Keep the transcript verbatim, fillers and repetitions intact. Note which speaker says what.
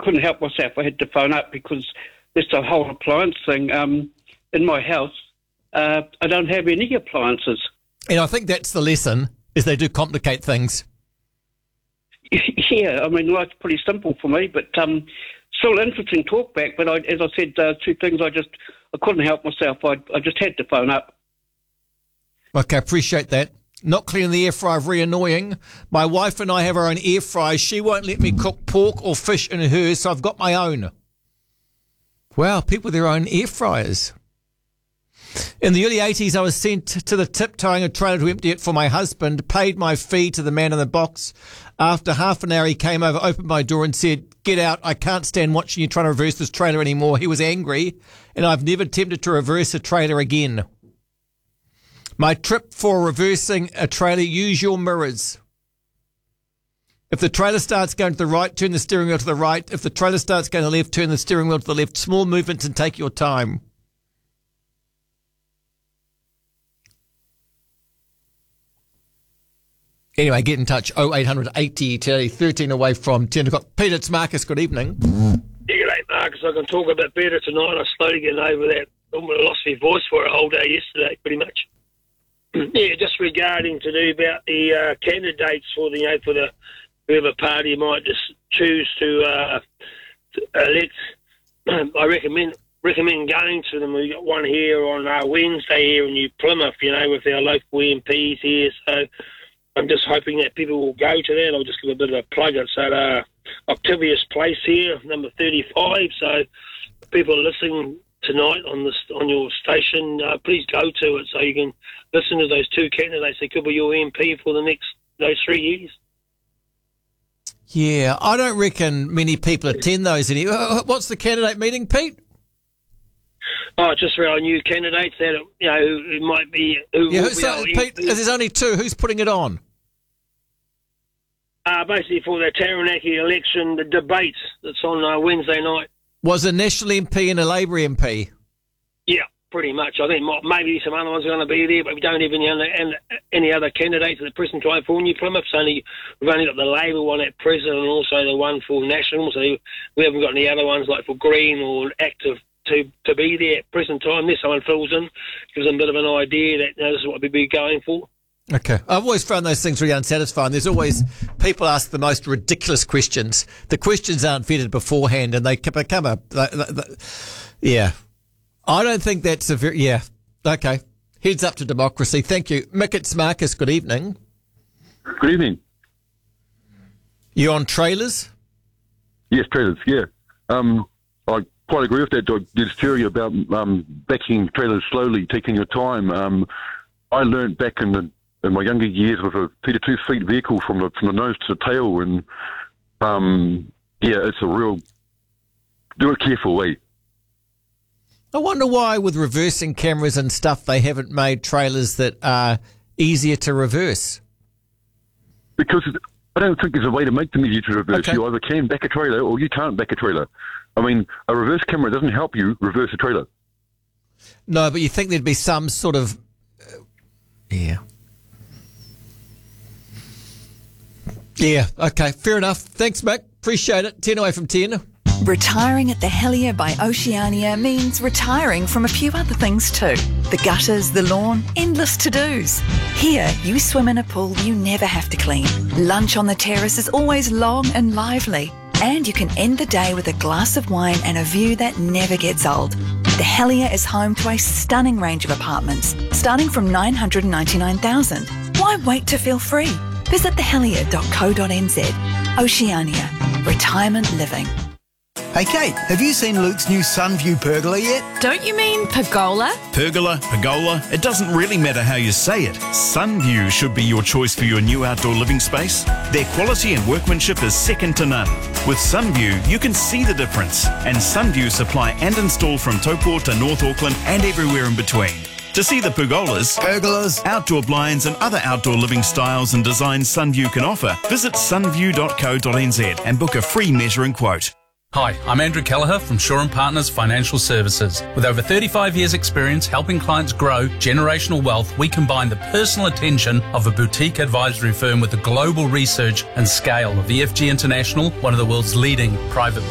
Speaker 1: couldn't help myself. I had to phone up because this the whole appliance thing um, in my house. Uh, I don't have any appliances.
Speaker 2: And I think that's the lesson, is they do complicate things.
Speaker 1: Yeah, I mean, life's pretty simple for me, but um, still interesting talk back. But I, as I said, uh, two things I just I couldn't help myself. I I just had to phone up.
Speaker 2: Okay, appreciate that. Not cleaning the air fryer, very annoying. My wife and I have our own air fryer. She won't let me cook pork or fish in hers, so I've got my own. Wow, people with their own air fryers. In the early eighties, I was sent to the tip towing a trailer to empty it for my husband, paid my fee to the man in the box. After half an hour, he came over, opened my door and said, "Get out, I can't stand watching you trying to reverse this trailer anymore." He was angry, and I've never attempted to reverse a trailer again. My trip for reversing a trailer, use your mirrors. If the trailer starts going to the right, turn the steering wheel to the right. If the trailer starts going to the left, turn the steering wheel to the left. Small movements and take your time. Anyway, get in touch. oh eight hundred eighty thirteen away from ten o'clock. Peter, it's Marcus. Good evening.
Speaker 3: Yeah, g'day, Marcus. I can talk a bit better tonight. I slowly getting over that. I lost my voice for a whole day yesterday, pretty much. Yeah, just regarding to do about the uh, candidates for the, you know, for the whoever party might just choose to, uh, to elect. I recommend recommend going to them. We've got one here on uh, Wednesday here in New Plymouth, you know, with our local M Ps here. So I'm just hoping that people will go to that. I'll just give a bit of a plug. It's at uh, Octavius Place here, number thirty-five. So people are listening tonight on this on your station, uh, please go to it so you can listen to those two candidates that could be your M P for the next those three years.
Speaker 2: Yeah, I don't reckon many people attend those. Any, what's the candidate meeting, Pete?
Speaker 3: Oh, just for our new candidates that, you know, who might be... Who
Speaker 2: yeah,
Speaker 3: will
Speaker 2: so,
Speaker 3: be
Speaker 2: Pete, there's only two. Who's putting it on?
Speaker 3: Uh, basically for the Taranaki election, the debate that's on uh, Wednesday night.
Speaker 2: Was a National M P and a Labour M P?
Speaker 3: Yeah, pretty much. I think maybe some other ones are going to be there, but we don't have any other, any other candidates at the present time for New Plymouth. So only, we've only got the Labour one at present and also the one for National. So we haven't got any other ones like for Green or Active to, to be there at present time. This one fills in, gives them a bit of an idea that, you know, this is what we'd be going for.
Speaker 2: Okay. I've always found those things really unsatisfying. There's always people ask the most ridiculous questions. The questions aren't vetted beforehand and they become a... They, they, they, yeah. I don't think that's a very... Yeah. Okay. Heads up to democracy. Thank you. Mick, it's Marcus. Good evening.
Speaker 4: Good evening.
Speaker 2: You on trailers?
Speaker 4: Yes, trailers, yeah. Um, I quite agree with that. I did theory about um, backing trailers slowly, taking your time. Um, I learned back in the in my younger years with a thirty-two feet vehicle from the from the nose to the tail, and um, yeah, it's a real do it careful way.
Speaker 2: I wonder why, with reversing cameras and stuff, they haven't made trailers that are easier to reverse.
Speaker 4: Because I don't think there's a way to make them easier to reverse.
Speaker 2: Okay.
Speaker 4: You either can back a trailer or you can't back a trailer. I mean, a reverse camera doesn't help you reverse a trailer.
Speaker 2: No, but you think there'd be some sort of uh, yeah. Yeah, okay, fair enough. Thanks, Mick. Appreciate it. ten away from ten.
Speaker 5: Retiring at the Helier by Oceania means retiring from a few other things too. The gutters, the lawn, endless to-dos. Here, you swim in a pool you never have to clean. Lunch on the terrace is always long and lively. And you can end the day with a glass of wine and a view that never gets old. The Helier is home to a stunning range of apartments, starting from nine hundred ninety-nine thousand dollars. Why wait to feel free? Visit the helier dot co dot n z. Oceania. Retirement living.
Speaker 6: Hey Kate, have you seen Luke's new Sunview pergola yet?
Speaker 7: Don't you mean pergola?
Speaker 8: Pergola, pergola, it doesn't really matter how you say it. Sunview should be your choice for your new outdoor living space. Their quality and workmanship is second to none. With Sunview, you can see the difference. And Sunview supply and install from Taupō to North Auckland and everywhere in between. To see the pergolas,
Speaker 6: Pergolas,
Speaker 8: outdoor blinds and other outdoor living styles and designs Sunview can offer, visit sunview dot co dot n z and book a free measuring quote.
Speaker 9: Hi, I'm Andrew Kelleher from Shaw and Partners Financial Services. With over thirty-five years experience helping clients grow generational wealth, we combine the personal attention of a boutique advisory firm with the global research and scale of E F G International, one of the world's leading private